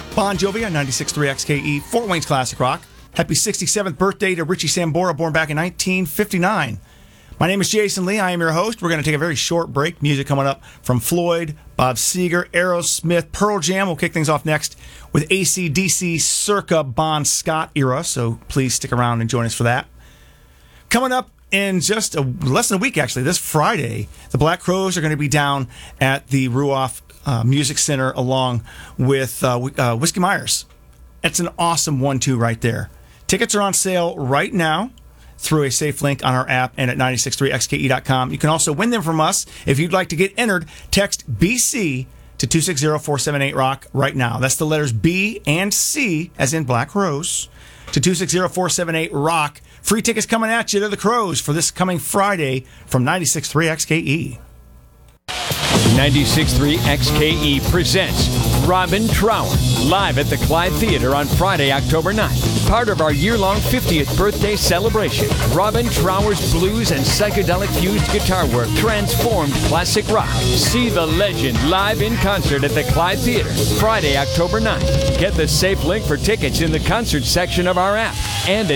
Bon Jovi on 96.3 XKE, Fort Wayne's Classic Rock. Happy 67th birthday to Richie Sambora, born back in 1959. My name is Jason Lee. I am your host. We're going to take a very short break. Music coming up from Floyd, Bob Seger, Aerosmith, Pearl Jam. We'll kick things off next with AC/DC circa Bon Scott era, so please stick around and join us for that. Coming up in just less than a week, actually, this Friday, the Black Crowes are going to be down at the Ruoff Music Center along with Whiskey Myers. It's an awesome 1-2 right there. Tickets are on sale right now through a safe link on our app and at 963xke.com. You can also win them from us. If you'd like to get entered, text BC to 260-478-ROCK right now. That's the letters B and C, as in Black Crowes, to 260-478-ROCK. Free tickets coming at you to the Crows for this coming Friday from 96.3 XKE. 96.3 XKE presents Robin Trower live at the Clyde Theater on Friday, October 9th. Part of our year-long 50th birthday celebration, Robin Trower's blues and psychedelic-fused guitar work transformed classic rock. See the legend live in concert at the Clyde Theater, Friday, October 9th. Get the safe link for tickets in the concert section of our app and at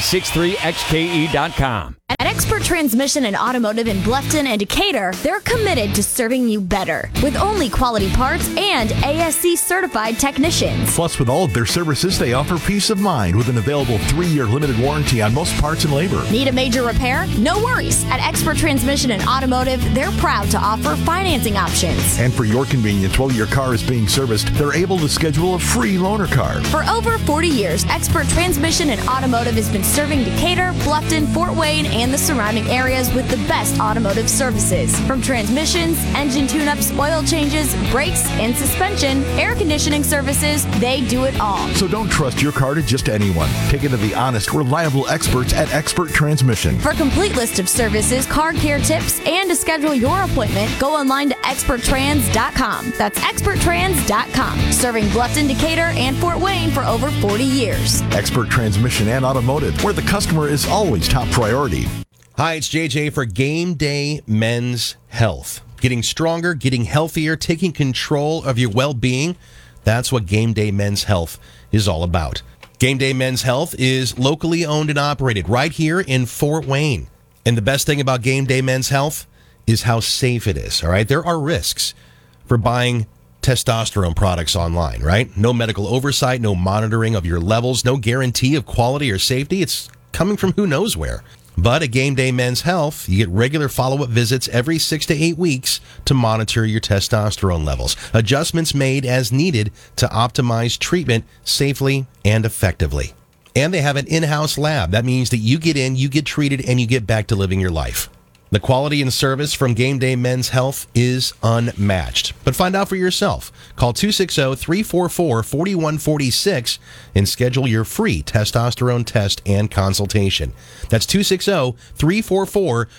963xke.com. At Expert Transmission and Automotive in Bluffton and Decatur, they're committed to serving you better with only quality parts and ASC certified technicians. Plus, with all of their services, they offer peace of mind with an available 3-year limited warranty on most parts and labor. Need a major repair? No worries. At Expert Transmission and Automotive, they're proud to offer financing options. And for your convenience, while your car is being serviced, they're able to schedule a free loaner car. For over 40 years, Expert Transmission and Automotive has been serving Decatur, Bluffton, Fort Wayne, and the surrounding areas with the best automotive services. From transmissions, engine tune-ups, oil changes, brakes, and suspension, air conditioning services, they do it all. So don't trust your car to just anyone. Take it to the honest, reliable experts at Expert Transmission. For a complete list of services, car care tips, and to schedule your appointment, go online to experttrans.com. That's experttrans.com. Serving Bluffton, Decatur, and Fort Wayne for over 40 years. Expert Transmission and Automotive, where the customer is always top priority. Hi, it's JJ for Game Day Men's Health. Getting stronger, getting healthier, taking control of your well-being. That's what Game Day Men's Health is all about. Game Day Men's Health is locally owned and operated right here in Fort Wayne. And the best thing about Game Day Men's Health is how safe it is, all right? There are risks for buying testosterone products online, right? No medical oversight, no monitoring of your levels, no guarantee of quality or safety. It's coming from who knows where. But at Game Day Men's Health, you get regular follow-up visits every 6 to 8 weeks to monitor your testosterone levels. Adjustments made as needed to optimize treatment safely and effectively. And they have an in-house lab. That means that you get in, you get treated, and you get back to living your life. The quality and service from Game Day Men's Health is unmatched. But find out for yourself. Call 260-344-4146 and schedule your free testosterone test and consultation. That's 260-344